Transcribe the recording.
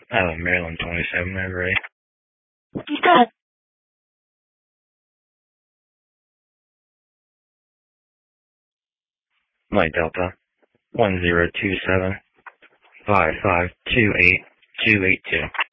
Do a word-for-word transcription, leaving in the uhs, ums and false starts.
Oh, Maryland twenty-seven, over ready. Light Delta, one zero two seven, five five two eight two eight two.